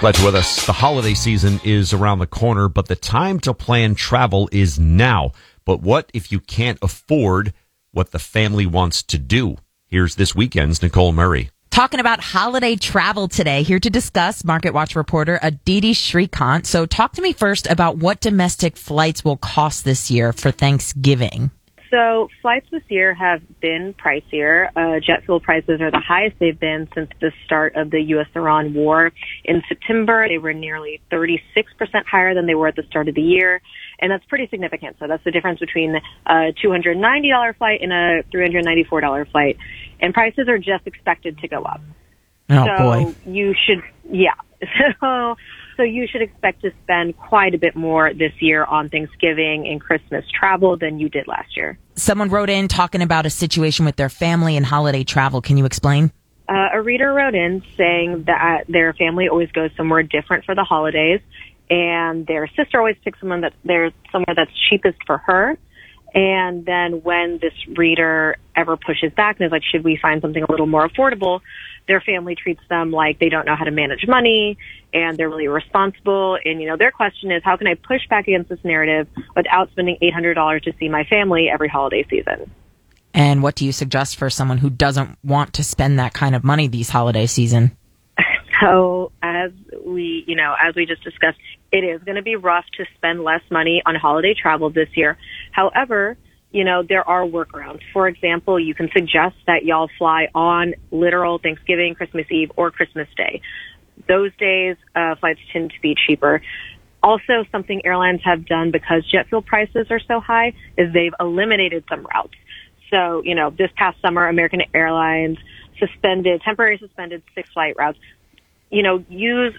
Glad you're with us. The holiday season is around the corner, but the time to plan travel is now. But what if you can't afford what the family wants to do? Here's this weekend's Nicole Murray. Talking about holiday travel today. Here to discuss, Market Watch reporter Aditi Shrikant. So talk to me first about what domestic flights will cost this year for Thanksgiving. So flights this year have been pricier. Jet fuel prices are the highest they've been since the start of the U.S.-Iran war. In September, they were nearly 36% higher than they were at the start of the year. And that's pretty significant. So that's the difference between a $290 flight and a $394 flight. And prices are just expected to go up. Oh, so boy. You should, yeah. So you should expect to spend quite a bit more this year on Thanksgiving and Christmas travel than you did last year. Someone wrote in talking about a situation with their family and holiday travel. Can you explain? A reader wrote in saying that their family always goes somewhere different for the holidays, and their sister always picks somewhere that's cheapest for her. And then when this reader ever pushes back and is like, should we find something a little more affordable, their family treats them like they don't know how to manage money and they're really irresponsible. And, you know, their question is, how can I push back against this narrative without spending $800 to see my family every holiday season? And what do you suggest for someone who doesn't want to spend that kind of money these holiday season? So as we just discussed, it is going to be rough to spend less money on holiday travel this year. However, there are workarounds. For example, you can suggest that y'all fly on literal Thanksgiving, Christmas Eve, or Christmas Day. Those days, flights tend to be cheaper. Also, something airlines have done because jet fuel prices are so high is they've eliminated some routes. So, this past summer, American Airlines temporarily suspended 6 flight routes. Use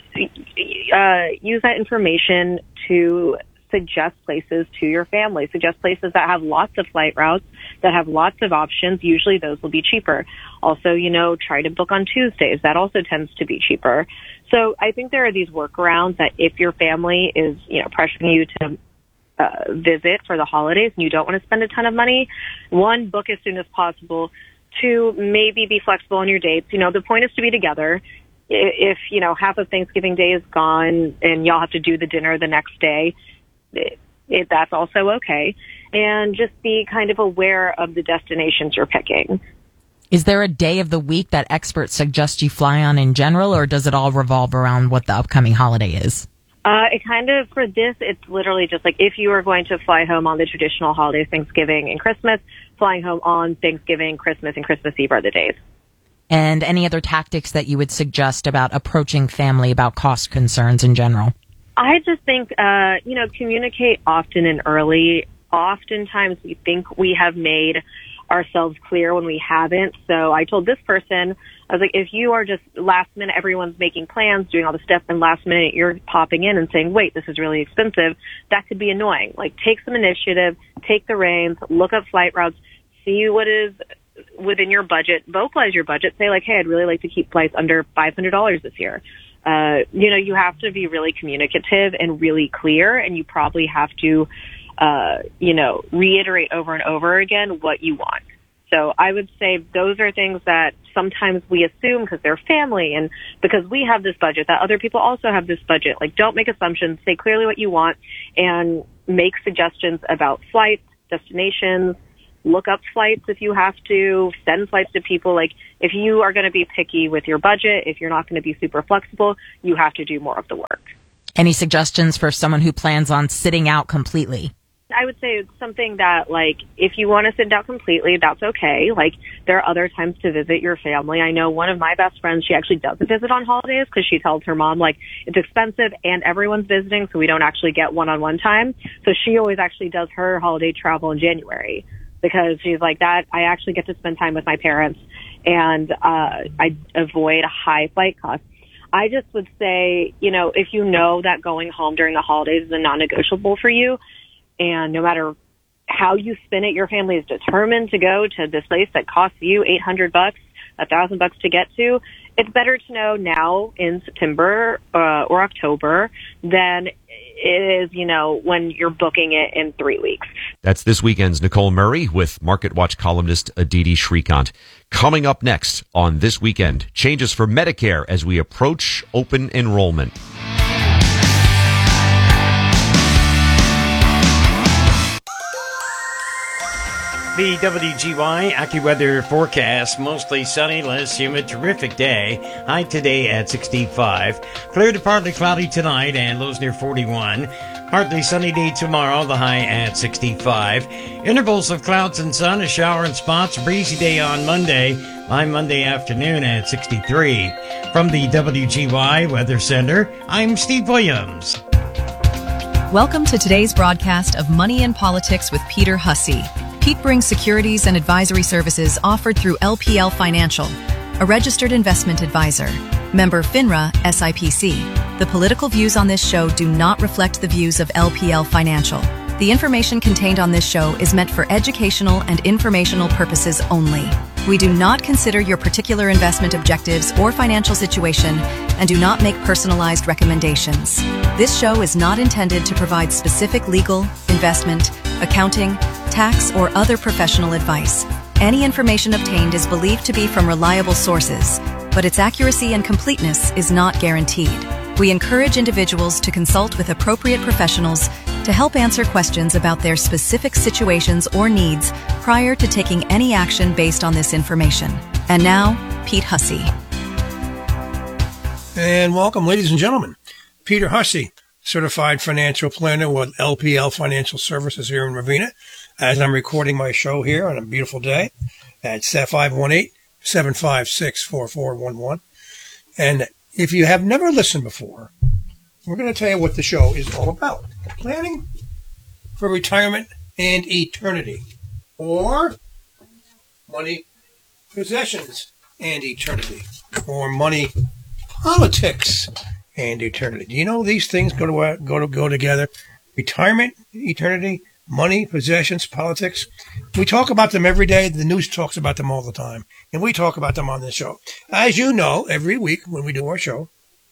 that information to suggest places to your family. Suggest places that have lots of flight routes, that have lots of options. Usually those will be cheaper. Also, try to book on Tuesdays. That also tends to be cheaper. So I think there are these workarounds that if your family is, pressuring you to visit for the holidays and you don't want to spend a ton of money, 1, book as soon as possible. 2, maybe be flexible on your dates. The point is to be together. If, half of Thanksgiving Day is gone and y'all have to do the dinner the next day, that's also okay. And just be kind of aware of the destinations you're picking. Is there a day of the week that experts suggest you fly on in general, or does it all revolve around what the upcoming holiday is? For this, it's literally just like if you are going to fly home on the traditional holidays, Thanksgiving and Christmas, flying home on Thanksgiving, Christmas, and Christmas Eve are the days. And any other tactics that you would suggest about approaching family about cost concerns in general? I just think, communicate often and early. Oftentimes we think we have made ourselves clear when we haven't. So I told this person, I was like, if you are just last minute, everyone's making plans, doing all the stuff, and last minute you're popping in and saying, wait, this is really expensive, that could be annoying. Like, take some initiative, take the reins, look up flight routes, see what is within your budget, vocalize your budget, say like, hey, I'd really like to keep flights under $500 this year. You have to be really communicative and really clear, and you probably have to, reiterate over and over again what you want. So I would say those are things that sometimes we assume because they're family and because we have this budget that other people also have this budget. Like, don't make assumptions, say clearly what you want, and make suggestions about flights, destinations. Look up flights if you have to. Send flights to people. Like, if you are going to be picky with your budget, if you're not going to be super flexible, you have to do more of the work. Any suggestions for someone who plans on sitting out completely? I would say it's something that, like, if you want to sit out completely, that's okay. Like, there are other times to visit your family. I know one of my best friends, she actually doesn't visit on holidays because she tells her mom, like, it's expensive and everyone's visiting, so we don't actually get one-on-one time. So she always actually does her holiday travel in January, because she's like, that I actually get to spend time with my parents and I avoid high flight costs. I just would say, if you know that going home during the holidays is a non-negotiable for you, and no matter how you spin it, your family is determined to go to this place that costs you $800, $1,000 to get to, it's better to know now in September or October than it is, when you're booking it in 3 weeks. That's this weekend's Nicole Murray with Market Watch columnist Aditi Shrikant. Coming up next on This Weekend, changes for Medicare as we approach open enrollment. The WGY AccuWeather forecast, mostly sunny, less humid, terrific day. High today at 65. Clear to partly cloudy tonight and lows near 41. Partly sunny day tomorrow, the high at 65. Intervals of clouds and sun, a shower in spots, breezy day on Monday. High Monday afternoon at 63. From the WGY Weather Center, I'm Steve Williams. Welcome to today's broadcast of Money and Politics with Peter Hussey. Pete brings securities and advisory services offered through LPL Financial, a registered investment advisor. Member FINRA, SIPC. The political views on this show do not reflect the views of LPL Financial. The information contained on this show is meant for educational and informational purposes only. We do not consider your particular investment objectives or financial situation and do not make personalized recommendations. This show is not intended to provide specific legal, investment, accounting, tax, or other professional advice. Any information obtained is believed to be from reliable sources, but its accuracy and completeness is not guaranteed. We encourage individuals to consult with appropriate professionals to help answer questions about their specific situations or needs prior to taking any action based on this information. And now, Pete Hussey. And welcome, ladies and gentlemen. Peter Hussey, certified financial planner with LPL Financial Services here in Ravenna. As I'm recording my show here on a beautiful day at 518-756-4411. And if you have never listened before, we're going to tell you what the show is all about. Planning for retirement and eternity. Or money, possessions, and eternity. Or money, politics, and eternity. Do you know these things go together? Retirement, eternity, money, possessions, politics. We talk about them every day. The news talks about them all the time. And we talk about them on this show. As you know, every week when we do our show,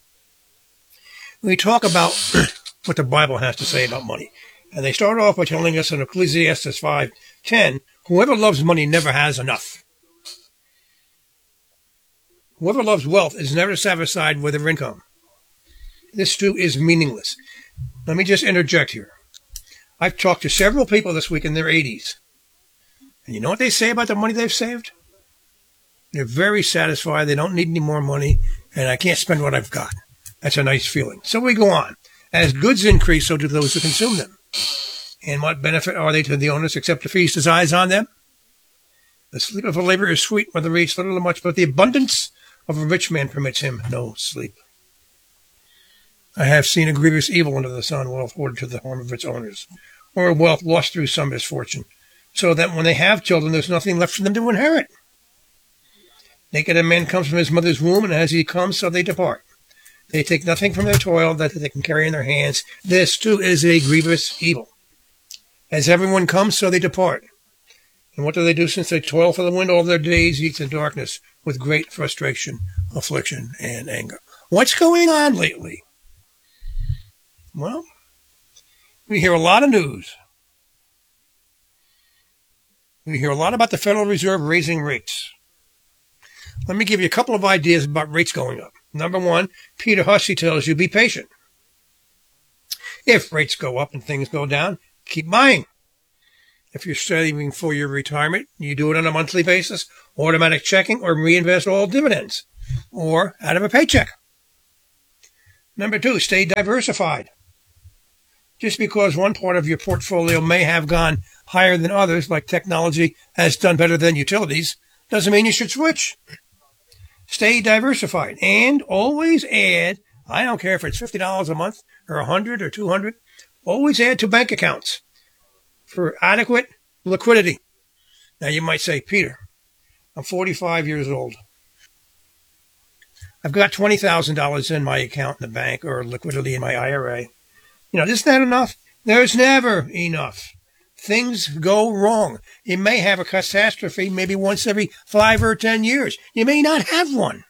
we talk about what the Bible has to say about money. And they start off by telling us in Ecclesiastes 5:10, whoever loves money never has enough. Whoever loves wealth is never satisfied with their income. This too is meaningless. Let me just interject here. I've talked to several people this week in their 80s. And you know what they say about the money they've saved? They're very satisfied. They don't need any more money. And I can't spend what I've got. That's a nice feeling. So we go on. As goods increase, so do those who consume them. And what benefit are they to the owners except to feast his eyes on them? The sleep of a laborer is sweet, whether he eats little or much, but the abundance of a rich man permits him no sleep. I have seen a grievous evil under the sun, wealth hoarded to the harm of its owners, or wealth lost through some misfortune, so that when they have children, there's nothing left for them to inherit. Naked a man comes from his mother's womb, and as he comes, so they depart. They take nothing from their toil that they can carry in their hands. This, too, is a grievous evil. As everyone comes, so they depart. And what do they do since they toil for the wind all their days, eats in darkness, with great frustration, affliction, and anger? What's going on lately? Well, we hear a lot of news. We hear a lot about the Federal Reserve raising rates. Let me give you a couple of ideas about rates going up. Number one, Peter Hussey tells you be patient. If rates go up and things go down, keep buying. If you're saving for your retirement, you do it on a monthly basis, automatic checking, or reinvest all dividends, or out of a paycheck. Number two, stay diversified. Just because one part of your portfolio may have gone higher than others, like technology has done better than utilities, doesn't mean you should switch. Stay diversified and always add, I don't care if it's $50 a month or $100 or $200, always add to bank accounts for adequate liquidity. Now you might say, Peter, I'm 45 years old. I've got $20,000 in my account in the bank or liquidity in my IRA. Isn't that enough? There's never enough. Things go wrong. You may have a catastrophe maybe once every 5 or 10 years. You may not have one.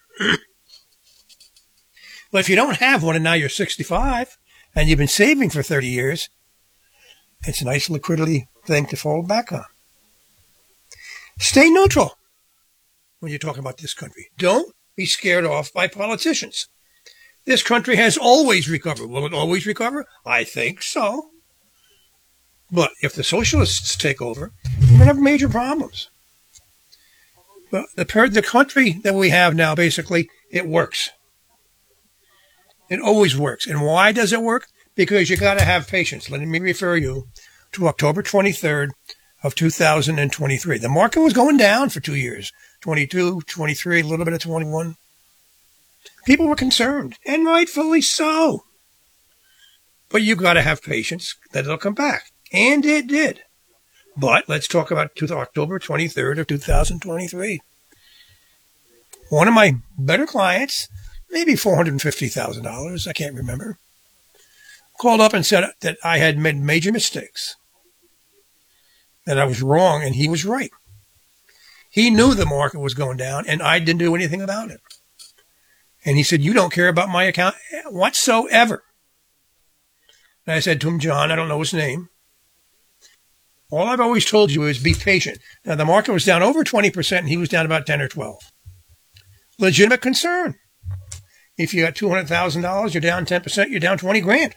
But if you don't have one and now you're 65 and you've been saving for 30 years, it's a nice liquidity thing to fall back on. Stay neutral when you're talking about this country. Don't be scared off by politicians. This country has always recovered. Will it always recover? I think so. But if the socialists take over, we're going to have major problems. But the country that we have now, basically, it works. It always works. And why does it work? Because you got to have patience. Let me refer you to October 23rd of 2023. The market was going down for 2 years, 22, 23, a little bit of 21. People were concerned, and rightfully so. But you got to have patience that it'll come back. And it did. But let's talk about October 23rd of 2023. One of my better clients, maybe $450,000, I can't remember, called up and said that I had made major mistakes, that I was wrong and he was right. He knew the market was going down and I didn't do anything about it. And he said, you don't care about my account whatsoever. And I said to him, John, I don't know his name. All I've always told you is be patient. Now, the market was down over 20% and he was down about 10 or 12. Legitimate concern. If you got $200,000, you're down 10%, you're down 20 grand.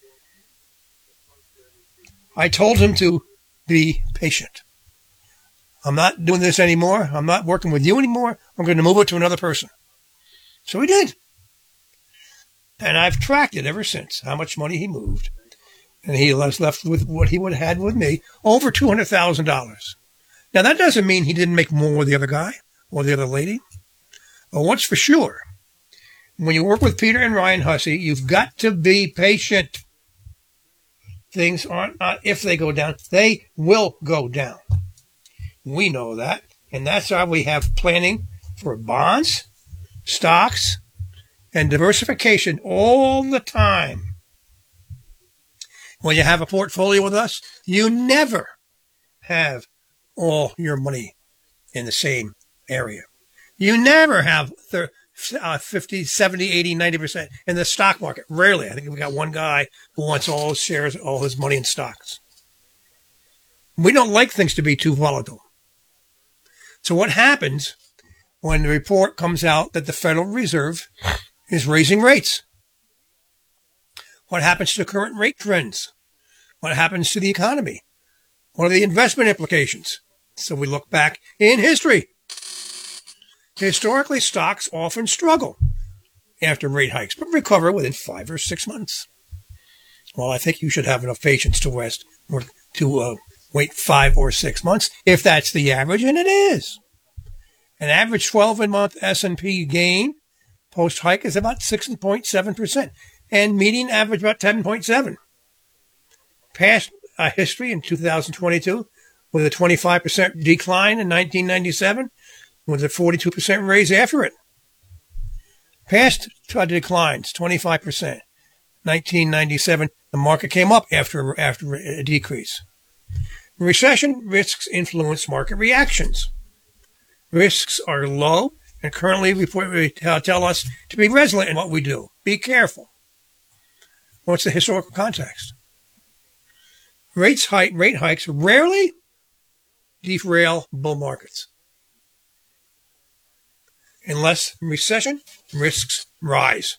I told him to be patient. I'm not doing this anymore. I'm not working with you anymore. I'm going to move it to another person. So he did. And I've tracked it ever since, how much money he moved. And he was left with what he would have had with me, over $200,000. Now, that doesn't mean he didn't make more with the other guy or the other lady. But what's for sure, when you work with Peter and Ryan Hussey, you've got to be patient. Things aren't not if they go down. They will go down. We know that. And that's why we have planning for bonds, stocks, and diversification all the time. When you have a portfolio with us, you never have all your money in the same area. You never have 50, 70, 80, 90% in the stock market. Rarely. I think we've got one guy who wants all his shares, all his money in stocks. We don't like things to be too volatile. So what happens when the report comes out that the Federal Reserve is raising rates? What happens to current rate trends? What happens to the economy? What are the investment implications? So we look back in history. Historically, stocks often struggle after rate hikes, but recover within 5 or 6 months. Well, I think you should have enough patience to wait 5 or 6 months, if that's the average, and it is. An average 12-month S&P gain post-hike is about 6.7%, and median average about 10.7%. Past history in 2022, with a 25% decline in 1997, with a 42% raise after it. Past declines, 25%. 1997, the market came up after a decrease. Recession risks influence market reactions. Risks are low and currently tell us to be resilient in what we do. Be careful. What's the historical context? Rate hikes rarely derail bull markets. Unless recession risks rise.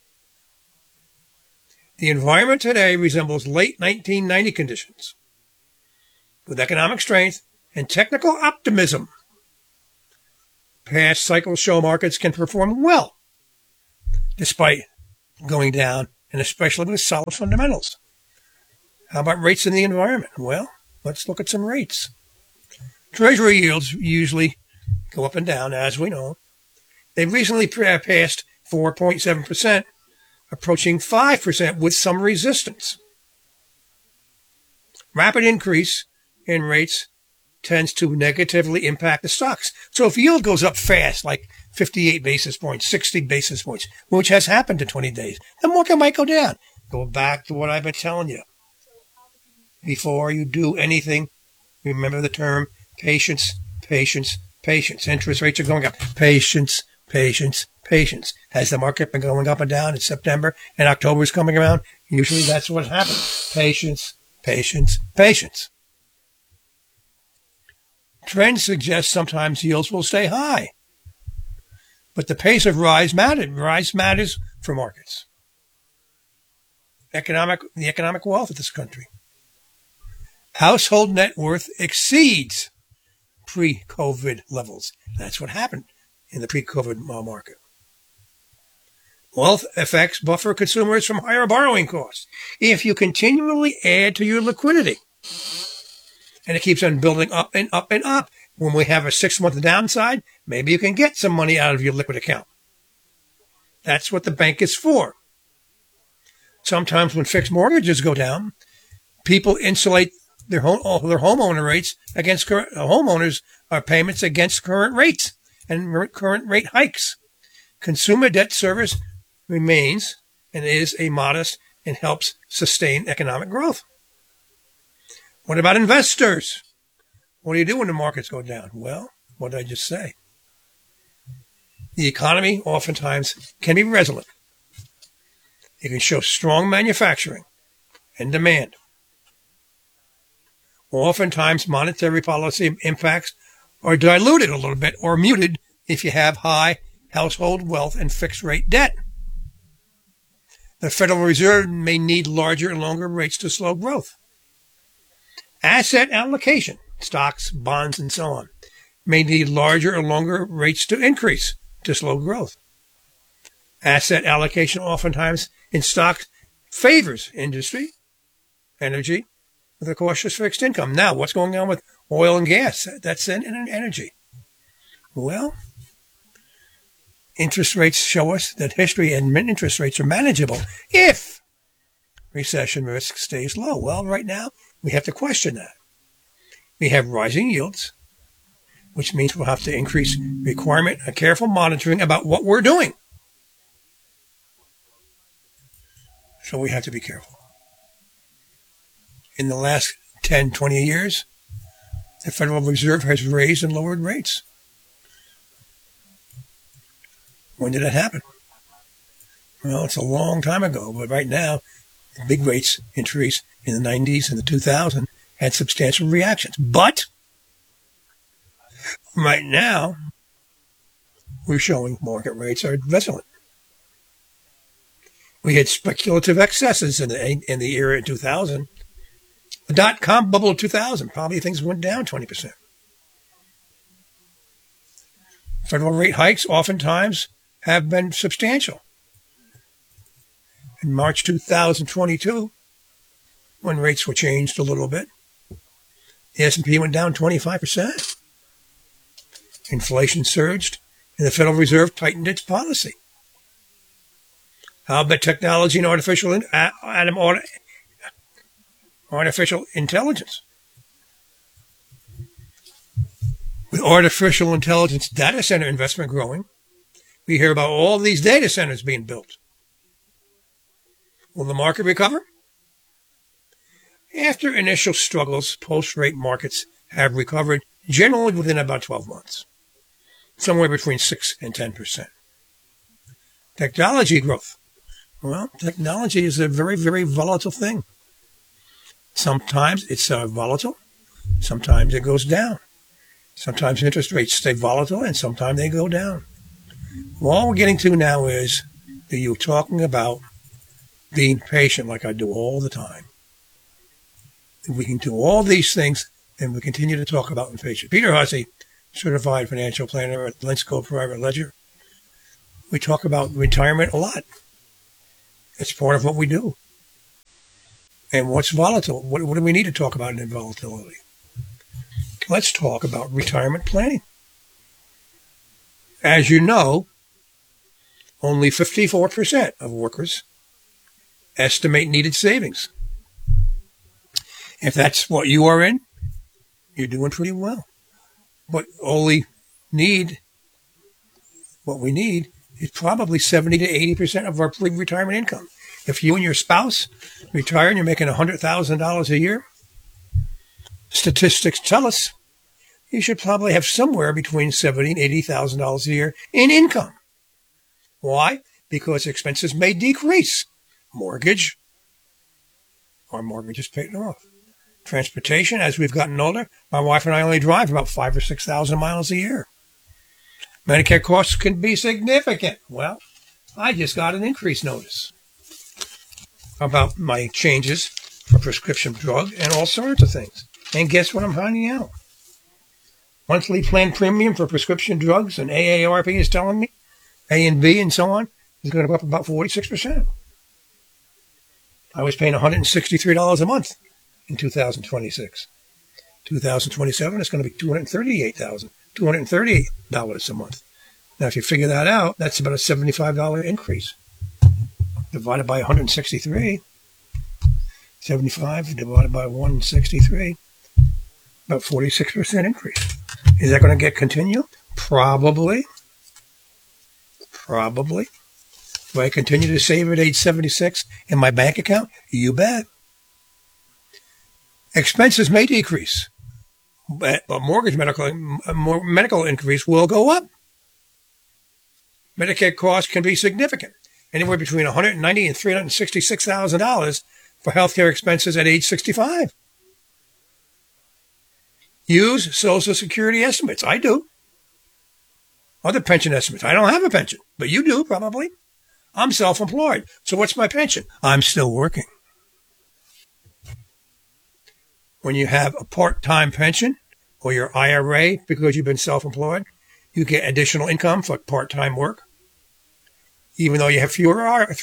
The environment today resembles late 1990 conditions, with economic strength and technical optimism. Past cycles show markets can perform well, despite going down, and especially with solid fundamentals. How about rates in the environment? Well, let's look at some rates. Treasury yields usually go up and down, as we know. They recently passed 4.7%, approaching 5% with some resistance. Rapid increase in rates tends to negatively impact the stocks. So if yield goes up fast, like 58 basis points, 60 basis points, which has happened in 20 days, the market might go down. Go back to what I've been telling you. Before you do anything, remember the term patience, patience, patience. Interest rates are going up. Patience, patience, patience. Has the market been going up and down in September and October is coming around? Usually that's what happens. Patience, patience, patience. Trends suggest sometimes yields will stay high. But the pace of rise matters for markets. The economic wealth of this country. household net worth exceeds pre-COVID levels. That's what happened in the pre-COVID market. Wealth effects buffer consumers from higher borrowing costs. If you continually add to your liquidity, and it keeps on building up and up and up, when we have a 6-month downside, maybe you can get some money out of your liquid account. That's what the bank is for. Sometimes when fixed mortgages go down, people insulate their homeowner rates against homeowners' payments against current rates and current rate hikes. Consumer debt service remains and is a modest and helps sustain economic growth. What about investors? What do you do when the markets go down? Well, what did I just say? The economy oftentimes can be resilient. It can show strong manufacturing and demand. Oftentimes, monetary policy impacts are diluted a little bit or muted if you have high household wealth and fixed rate debt. The Federal Reserve may need larger and longer rates to slow growth. Asset allocation, stocks, bonds, and so on, may need larger or longer rates to increase to slow growth. Asset allocation oftentimes in stocks favors industry, energy, with a cautious fixed income. Now, what's going on with oil and gas? That's in energy. Well, interest rates show us that history and interest rates are manageable if recession risk stays low. Well, right now, we have to question that. We have rising yields, which means we'll have to increase requirement and careful monitoring about what we're doing. So we have to be careful. In the last 10, 20 years, the Federal Reserve has raised and lowered rates. When did it happen? Well, it's a long time ago, but right now, the big rates increase in the 90s and the 2000s had substantial reactions. But right now, we're showing market rates are resilient. We had speculative excesses in the era in 2000. The dot-com bubble of 2000, probably things went down 20%. Federal rate hikes oftentimes have been substantial. In March 2022, when rates were changed a little bit, the S&P went down 25%. Inflation surged, and the Federal Reserve tightened its policy. How about technology and artificial intelligence? With artificial intelligence data center investment growing, we hear about all these data centers being built. Will the market recover? After initial struggles, post-rate markets have recovered generally within about 12 months, somewhere between 6 and 10%. Technology growth. Well, technology is a very, very volatile thing. Sometimes it's volatile. Sometimes it goes down. Sometimes interest rates stay volatile, and sometimes they go down. All we're getting to now is that you're talking about being patient like I do all the time. If we can do all these things, and we continue to talk about being patient. Peter Hussey, certified financial planner at Linsco Private Ledger. We talk about retirement a lot. It's part of what we do. And what's volatile? What do we need to talk about in volatility? Let's talk about retirement planning. As you know, only 54% of workers estimate needed savings. If that's what you are in, you're doing pretty well. But what we need is probably 70 to 80% of our retirement income. If you and your spouse retire and you're making $100,000 a year, statistics tell us you should probably have somewhere between $70,000 and $80,000 a year in income. Why? Because expenses may decrease. Mortgage, our mortgage is paid off. Transportation, as we've gotten older, my wife and I only drive about 5,000 or 6,000 miles a year. Medicare costs can be significant. Well, I just got an increase notice about my changes for prescription drug and all sorts of things. And guess what I'm finding out? Monthly plan premium for prescription drugs and AARP is telling me, A and B and so on, is going to go up about 46%. I was paying $163 a month in 2026. 2027, it's going to be $238 a month. Now, if you figure that out, that's about a $75 increase. Divided by 163, 75 divided by 163, about 46% increase. Is that going to continue? Probably. Do I continue to save at age 76 in my bank account? You bet. Expenses may decrease, but medical increase will go up. Medicare costs can be significant, anywhere between $190,000 and $366,000 for healthcare expenses at age 65. Use Social Security estimates. I do. Other pension estimates. I don't have a pension, but you do probably. I'm self-employed. So what's my pension? I'm still working. When you have a part-time pension or your IRA because you've been self-employed, you get additional income for part-time work. Even though you have fewer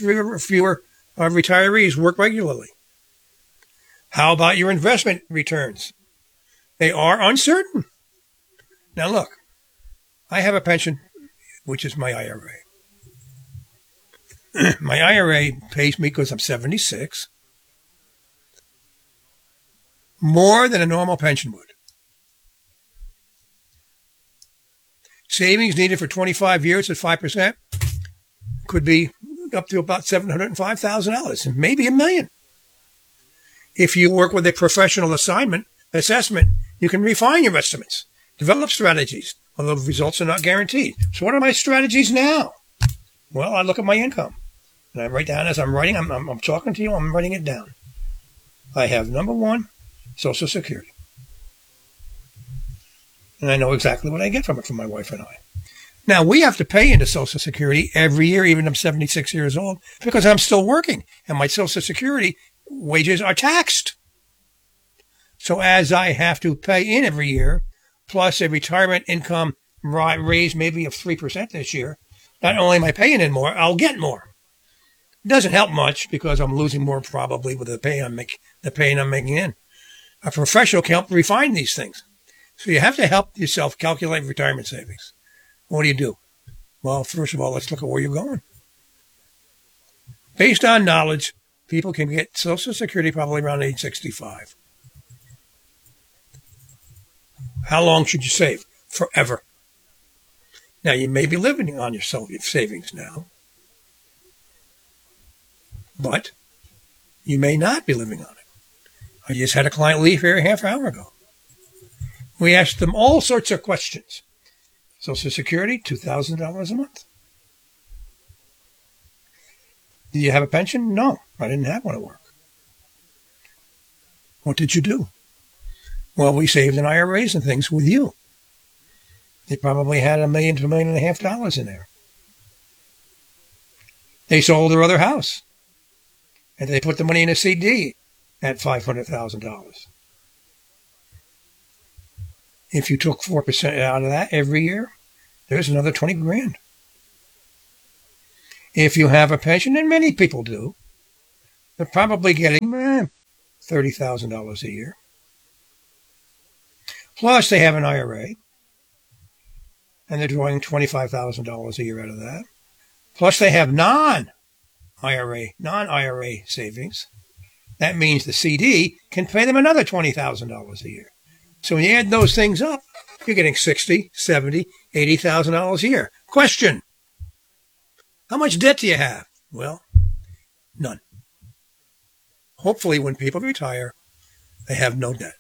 retirees work regularly. How about your investment returns? They are uncertain. Now look, I have a pension, which is my IRA. My IRA pays me, because I'm 76, more than a normal pension would. Savings needed for 25 years at 5% could be up to about $705,000, and maybe $1 million. If you work with a professional assessment, you can refine your estimates, develop strategies, although the results are not guaranteed. So what are my strategies now? Well, I look at my income, and I write down as I'm writing. I'm talking to you. I'm writing it down. I have, number one, Social Security. And I know exactly what I get from it, from my wife and I. Now, we have to pay into Social Security every year, even though I'm 76 years old, because I'm still working, and my Social Security wages are taxed. So as I have to pay in every year, plus a retirement income raise maybe of 3% this year, not only am I paying in more, I'll get more. It doesn't help much because I'm losing more probably with the pay I'm making in. A professional can help refine these things. So you have to help yourself calculate retirement savings. What do? Well, first of all, let's look at where you're going. Based on knowledge, people can get Social Security probably around age 65. How long should you save? Forever. Now, you may be living on your savings now, but you may not be living on it. I just had a client leave here a half hour ago. We asked them all sorts of questions. Social Security, $2,000 a month. Do you have a pension? No, I didn't have one at work. What did you do? Well, we saved in IRAs and things with you. They probably had $1 million to $1.5 million in there. They sold their other house, and they put the money in a CD at $500,000. If you took 4% out of that every year, there's another $20,000. If you have a pension, and many people do, they're probably getting $30,000 a year. Plus, they have an IRA, and they're drawing $25,000 a year out of that. Plus, they have non-IRA savings. That means the CD can pay them another $20,000 a year. So when you add those things up, you're getting $60,000, $70,000, $80,000 a year. Question: how much debt do you have? Well, none. Hopefully, when people retire, they have no debt.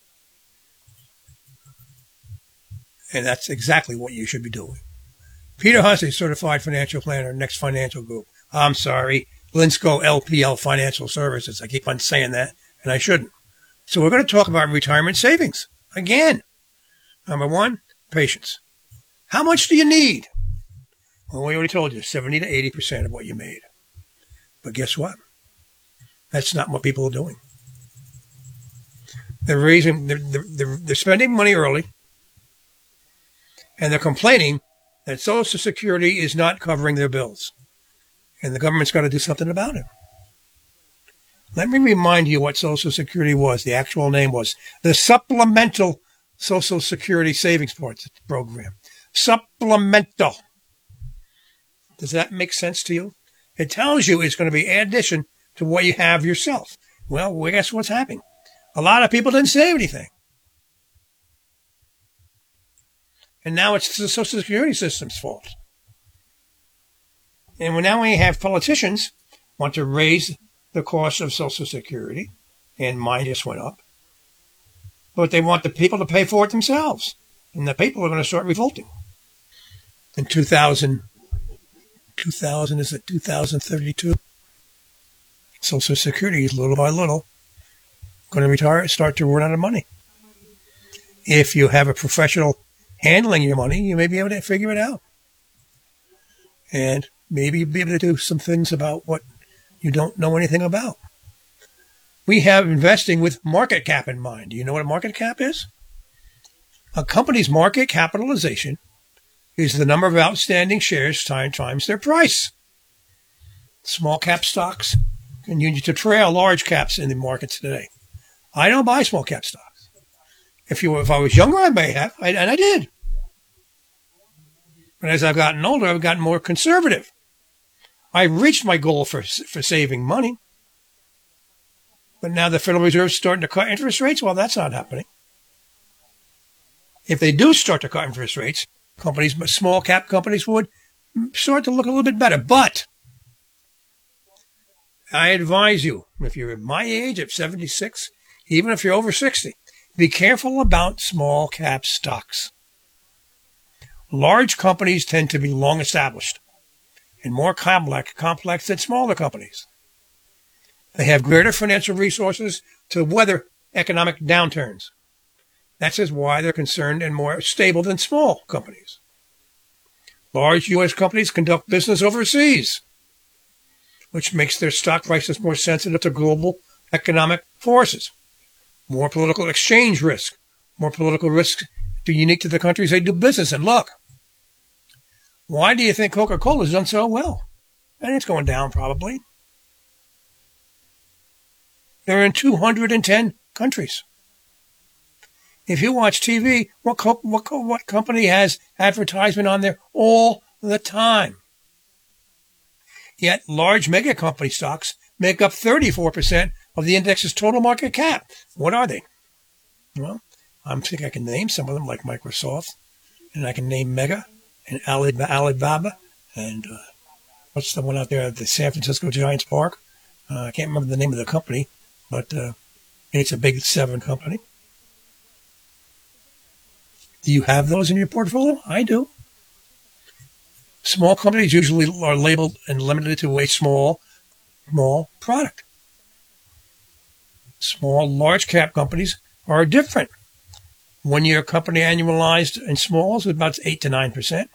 And that's exactly what you should be doing. Peter Hussey, Certified Financial Planner, Next Financial Group. I'm sorry, Linsco LPL Financial Services. I keep on saying that, and I shouldn't. So we're going to talk about retirement savings. Again, number one, patience. How much do you need? Well, we already told you, 70 to 80% of what you made. But guess what? That's not what people are doing. They're spending money early, and they're complaining that Social Security is not covering their bills, and the government's got to do something about it. Let me remind you what Social Security was. The actual name was the Supplemental Social Security Savings Program. Supplemental. Does that make sense to you? It tells you it's going to be in addition to what you have yourself. Well, guess what's happening? A lot of people didn't save anything. And now it's the Social Security system's fault. And now we have politicians want to raise the cost of Social Security, and mine just went up. But they want the people to pay for it themselves. And the people are going to start revolting. In 2032, Social Security is little by little going to start to run out of money. If you have a professional handling your money, you may be able to figure it out. And maybe you'll be able to do some things about what you don't know anything about. We have investing with market cap in mind. Do you know what a market cap is? A company's market capitalization is the number of outstanding shares times their price. Small cap stocks continue to trail large caps in the markets today. I don't buy small cap stocks. If I was younger, I may have, and I did. But as I've gotten older, I've gotten more conservative. I've reached my goal for saving money. But now the Federal Reserve is starting to cut interest rates. Well, that's not happening. If they do start to cut interest rates, small cap companies would start to look a little bit better. But I advise you, if you're my age at 76, even if you're over 60, be careful about small cap stocks. Large companies tend to be long established and more complex than smaller companies. They have greater financial resources to weather economic downturns. That's why they're concerned and more stable than small companies. Large U.S. companies conduct business overseas, which makes their stock prices more sensitive to global economic forces. More political exchange risk, more political risk unique to the countries they do business in. Look, why do you think Coca-Cola has done so well? And it's going down probably. They're in 210 countries. If you watch TV, what company has advertisement on there all the time? Yet large mega company stocks make up 34% of the index's total market cap. What are they? Well, I think I can name some of them, like Microsoft, and I can name Mega and Alibaba, and what's the one out there at the San Francisco Giants Park? I can't remember the name of the company, but it's a big 7 company. Do you have those in your portfolio? I do. Small companies usually are labeled and limited to a small product. Small, large cap companies are different. 1 year company annualized in smalls is about 8 to 9%.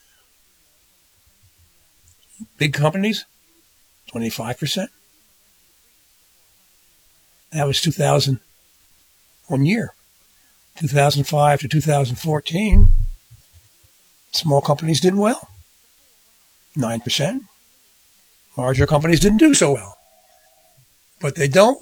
Big companies, 25%. That was 1 year. 2005 to 2014, small companies did well. 9%. Larger companies didn't do so well. But they don't